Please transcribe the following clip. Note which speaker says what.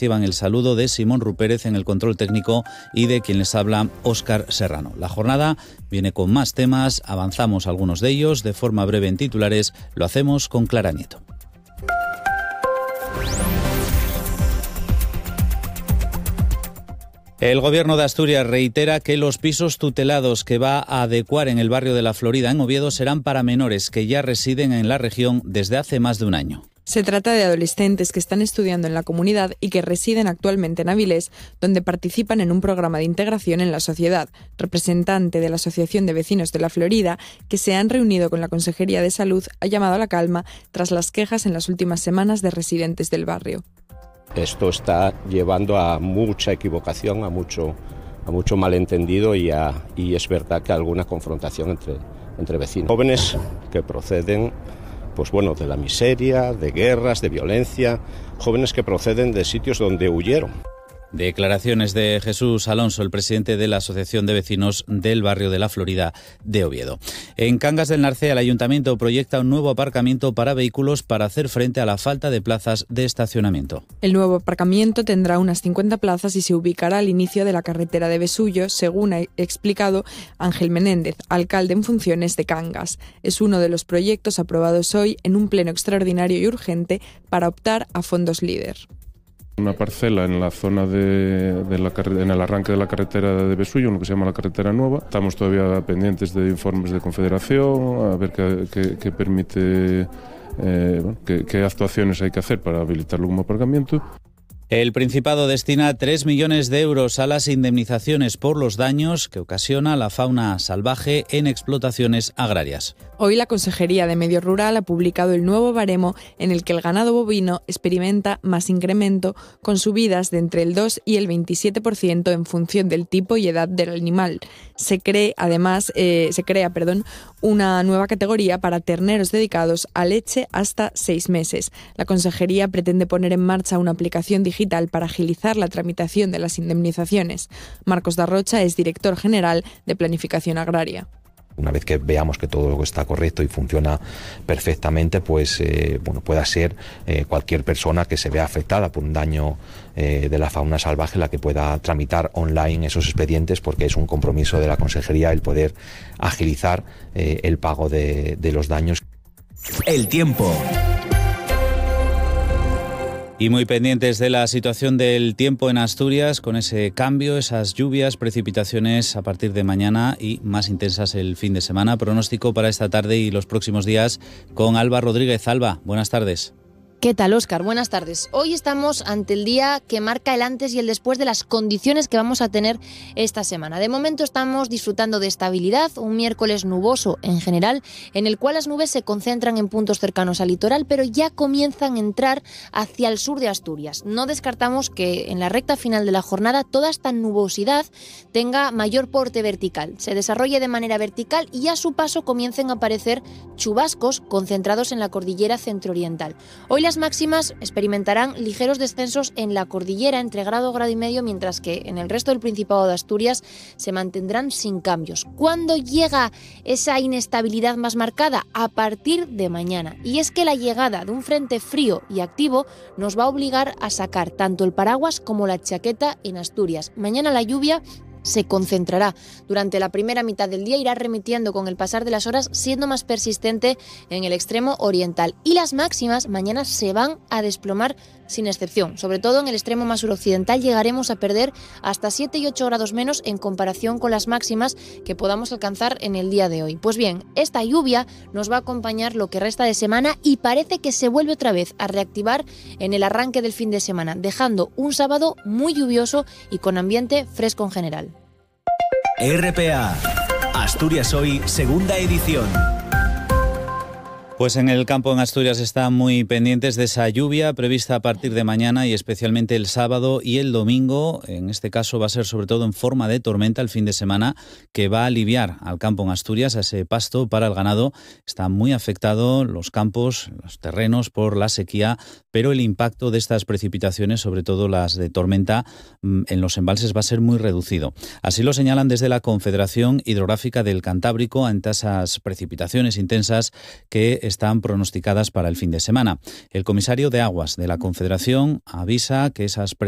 Speaker 1: reciban el saludo de Simón Rupérez en el control técnico y de quien les habla, Óscar Serrano. La jornada viene con más temas, avanzamos algunos de ellos de forma breve en titulares, lo hacemos con Clara Nieto. El Gobierno de Asturias reitera que los pisos tutelados que va a adecuar en el barrio de La Florida, en Oviedo, serán para menores que ya residen en la región desde hace más de un año.
Speaker 2: Se trata de adolescentes que están estudiando en la comunidad y que residen actualmente en Avilés, donde participan en un programa de integración en la sociedad. Representante de la Asociación de Vecinos de La Florida, que se han reunido con la Consejería de Salud, ha llamado a la calma tras las quejas en las últimas semanas de residentes del barrio.
Speaker 3: Esto está llevando a mucha equivocación, a mucho malentendido y es verdad que alguna confrontación entre vecinos. Jóvenes que proceden de la miseria, de guerras, de violencia, jóvenes que proceden de sitios donde huyeron.
Speaker 1: Declaraciones de Jesús Alonso, el presidente de la Asociación de Vecinos del barrio de La Florida de Oviedo. En Cangas del Narcea, el ayuntamiento proyecta un nuevo aparcamiento para vehículos para hacer frente a la falta de plazas de estacionamiento.
Speaker 2: El nuevo aparcamiento tendrá unas 50 plazas y se ubicará al inicio de la carretera de Besullo, según ha explicado Ángel Menéndez, alcalde en funciones de Cangas. Es uno de los proyectos aprobados hoy en un pleno extraordinario y urgente para optar a fondos LEADER.
Speaker 4: Una parcela en la zona en el arranque de la carretera de Besullo, lo que se llama la carretera nueva. Estamos todavía pendientes de informes de Confederación, a ver qué permite, qué actuaciones hay que hacer para habilitarlo como aparcamiento.
Speaker 1: El Principado destina 3 millones de euros a las indemnizaciones por los daños que ocasiona la fauna salvaje en explotaciones agrarias.
Speaker 2: Hoy la Consejería de Medio Rural ha publicado el nuevo baremo en el que el ganado bovino experimenta más incremento con subidas de entre el 2 y el 27% en función del tipo y edad del animal. Se crea una nueva categoría para terneros dedicados a leche hasta 6 meses. La Consejería pretende poner en marcha una aplicación digital para agilizar la tramitación de las indemnizaciones. Marcos Darrocha es director general de Planificación Agraria.
Speaker 5: Una vez que veamos que todo está correcto y funciona perfectamente, pueda ser cualquier persona que se vea afectada por un daño de la fauna salvaje la que pueda tramitar online esos expedientes, porque es un compromiso de la Consejería el poder agilizar el pago de los daños.
Speaker 6: El tiempo.
Speaker 1: Y muy pendientes de la situación del tiempo en Asturias, con ese cambio, esas lluvias, precipitaciones a partir de mañana y más intensas el fin de semana. Pronóstico para esta tarde y los próximos días con Alba Rodríguez. Alba, buenas tardes.
Speaker 7: ¿Qué tal, Óscar? Buenas tardes. Hoy estamos ante el día que marca el antes y el después de las condiciones que vamos a tener esta semana. De momento estamos disfrutando de estabilidad, un miércoles nuboso en general, en el cual las nubes se concentran en puntos cercanos al litoral, pero ya comienzan a entrar hacia el sur de Asturias. No descartamos que en la recta final de la jornada toda esta nubosidad tenga mayor porte vertical, se desarrolle de manera vertical y a su paso comiencen a aparecer chubascos concentrados en la cordillera centrooriental. Hoy las máximas experimentarán ligeros descensos en la cordillera entre grado y medio, mientras que en el resto del Principado de Asturias se mantendrán sin cambios. ¿Cuándo llega esa inestabilidad más marcada? A partir de mañana. Y es que la llegada de un frente frío y activo nos va a obligar a sacar tanto el paraguas como la chaqueta en Asturias. Mañana la lluvia se concentrará durante la primera mitad del día, irá remitiendo con el pasar de las horas, siendo más persistente en el extremo oriental. Y las máximas mañana se van a desplomar sin excepción. Sobre todo en el extremo más suroccidental llegaremos a perder hasta 7 y 8 grados menos en comparación con las máximas que podamos alcanzar en el día de hoy. Pues bien, esta lluvia nos va a acompañar lo que resta de semana y parece que se vuelve otra vez a reactivar en el arranque del fin de semana, dejando un sábado muy lluvioso y con ambiente fresco en general.
Speaker 6: RPA, Asturias Hoy, segunda edición.
Speaker 1: Pues en el campo en Asturias están muy pendientes de esa lluvia prevista a partir de mañana y especialmente el sábado y el domingo. En este caso va a ser sobre todo en forma de tormenta el fin de semana, que va a aliviar al campo en Asturias, a ese pasto para el ganado. Está muy afectado los campos, los terrenos por la sequía, pero el impacto de estas precipitaciones, sobre todo las de tormenta, en los embalses va a ser muy reducido. Así lo señalan desde la Confederación Hidrográfica del Cantábrico ante esas precipitaciones intensas que están pronosticadas para el fin de semana. El comisario de Aguas de la Confederación avisa que esas